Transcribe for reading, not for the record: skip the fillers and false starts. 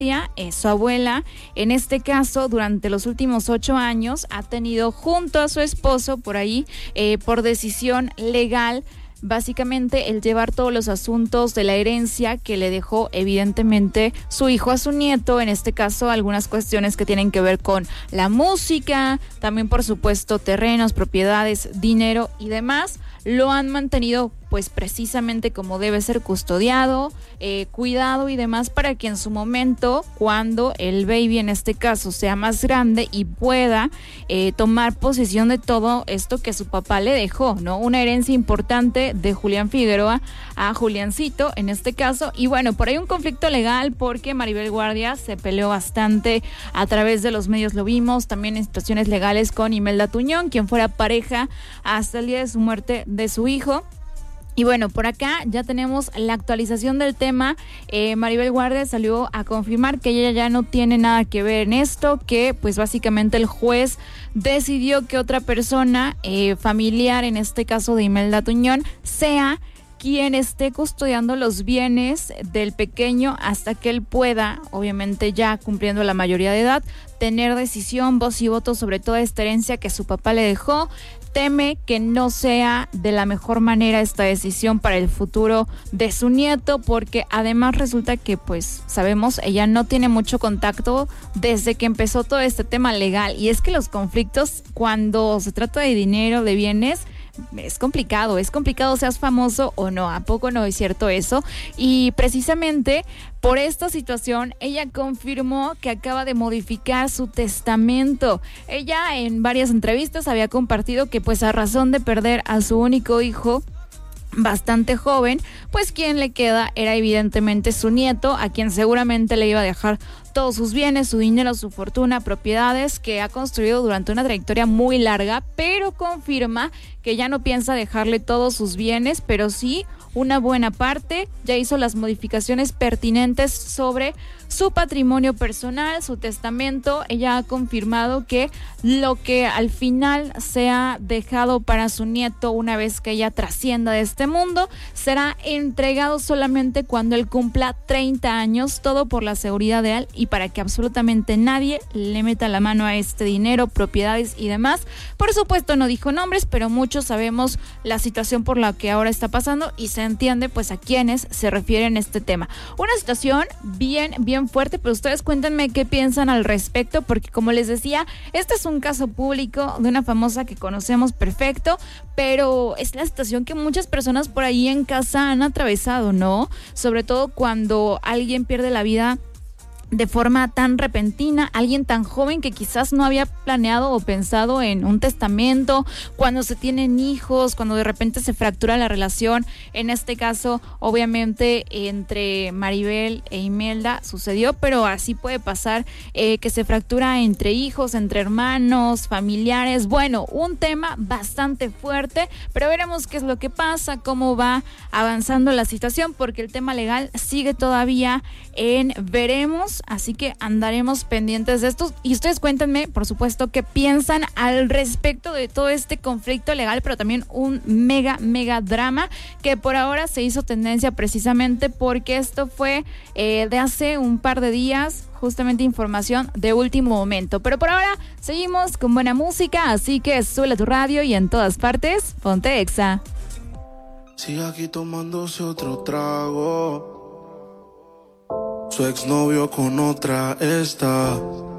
Su abuela, en este caso, durante los últimos 8 años, ha tenido junto a su esposo por ahí, por decisión legal, básicamente el llevar todos los asuntos de la herencia que le dejó evidentemente su hijo a su nieto, en este caso algunas cuestiones que tienen que ver con la música, también por supuesto terrenos, propiedades, dinero y demás, lo han mantenido pues precisamente como debe ser custodiado, cuidado y demás, para que en su momento, cuando el baby en este caso sea más grande y pueda tomar posesión de todo esto que su papá le dejó, ¿no? Una herencia importante de Julián Figueroa a Juliancito en este caso. Y bueno, por ahí un conflicto legal porque Maribel Guardia se peleó bastante a través de los medios, lo vimos, también en situaciones legales con Imelda Tuñón, quien fuera pareja hasta el día de su muerte de su hijo. Y bueno, por acá ya tenemos la actualización del tema. Maribel Guardia salió a confirmar que ella ya no tiene nada que ver en esto, que pues básicamente el juez decidió que otra persona familiar, en este caso de Imelda Tuñón, sea quien esté custodiando los bienes del pequeño hasta que él pueda, obviamente ya cumpliendo la mayoría de edad, tener decisión, voz y voto sobre toda esta herencia que su papá le dejó. Teme que no sea de la mejor manera esta decisión para el futuro de su nieto, porque además resulta que, pues, sabemos, ella no tiene mucho contacto desde que empezó todo este tema legal. Y es que los conflictos, cuando se trata de dinero, de bienes, es complicado, seas famoso o no, ¿a poco no es cierto eso? Y precisamente por esta situación, ella confirmó que acaba de modificar su testamento. Ella en varias entrevistas había compartido que pues a razón de perder a su único hijo, bastante joven, pues quien le queda era evidentemente su nieto, a quien seguramente le iba a dejar todos sus bienes, su dinero, su fortuna, propiedades que ha construido durante una trayectoria muy larga, pero confirma que ya no piensa dejarle todos sus bienes, pero sí una buena parte. Ya hizo las modificaciones pertinentes sobre su patrimonio personal, su testamento. Ella ha confirmado que lo que al final sea dejado para su nieto una vez que ella trascienda de este mundo será entregado solamente cuando él cumpla 30 años, todo por la seguridad de él y para que absolutamente nadie le meta la mano a este dinero, propiedades y demás. Por supuesto no dijo nombres, pero muchos sabemos la situación por la que ahora está pasando y se entiende pues a quiénes se refieren este tema. Una situación bien fuerte, pero ustedes cuéntenme qué piensan al respecto, porque como les decía, este es un caso público de una famosa que conocemos perfecto, pero es la situación que muchas personas por ahí en casa han atravesado, ¿no? Sobre todo cuando alguien pierde la vida de forma tan repentina, alguien tan joven que quizás no había planeado o pensado en un testamento, cuando se tienen hijos, cuando de repente se fractura la relación, en este caso obviamente entre Maribel e Imelda sucedió, pero así puede pasar que se fractura entre hijos, entre hermanos, familiares. Bueno, un tema bastante fuerte, pero veremos qué es lo que pasa, cómo va avanzando la situación, porque el tema legal sigue todavía en veremos. Así que andaremos pendientes de esto. Y ustedes cuéntenme, por supuesto, qué piensan al respecto de todo este conflicto legal, pero también un mega drama que por ahora se hizo tendencia precisamente porque esto fue de hace un par de días, justamente información de último momento. Pero por ahora seguimos con buena música, así que sube a tu radio y en todas partes, ponte Exa. Sigue aquí tomándose otro trago. Su exnovio con otra está.